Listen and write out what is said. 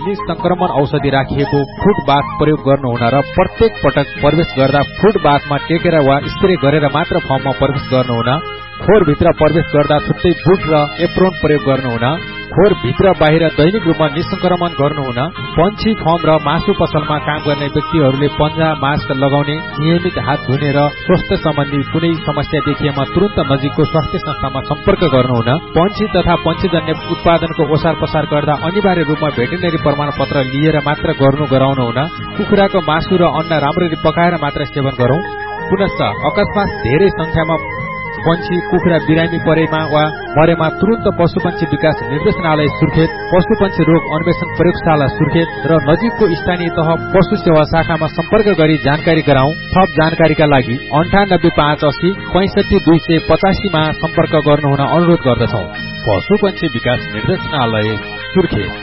निसंक्रमण औषधि राखिएको फुड बाथ प्रयोग गर्नुहुन र प्रत्येक पटक प्रवेश गर्दा फुड बाथमा टेकेर वा स्प्रे गरेर मात्र फर्ममा प्रवेश गर्नुहुन, खोर भित्र प्रवेश गर्दा छुट्टै बुट र एप्रोन प्रयोग गर्नुहुन, खोर भित्र बाहिर दैनिक रूपमा निसंक्रमण गर्नुहुन, पन्छी फर्म र मासु पसलमा काम गर्ने व्यक्तिहरूले पन्जा मास्क लगाउने, नियमित हात धुने र स्वास्थ्य सम्बन्धी कुनै समस्या देखिएमा तुरन्त नजिकको स्वास्थ्य संस्थामा सम्पर्क गर्नुहुन, पन्छी तथा पन्छीजन्य उत्पादनको ओसार पसार गर्दा अनिवार्य रूपमा भेटेरिनरी प्रमाणपत्र लिएर मात्र गराउनुहुन, कुखुराको मासु र अन्डा राम्ररी पकाएर मात्र सेवन गरौं। पुनश्च अकस्मात धेरै संख्यामा पन्छी कुखुरा बिरामी परेमा वा मरेमा तुरन्त पशुपन्छी विकास निर्देशनालय सुर्खेत, पशुपन्छी रोग अन्वेषण प्रयोगशाला सुर्खेत र नजिकको स्थानीय तह पशु सेवा शाखामा सम्पर्क गरी जानकारी गराउँ। थप जानकारीका लागि 985880 65285 मा सम्पर्क गर्नुहुन अनुरोध गर्दछौं। पशुपन्छी विकास निर्देशनालय सुर्खेत।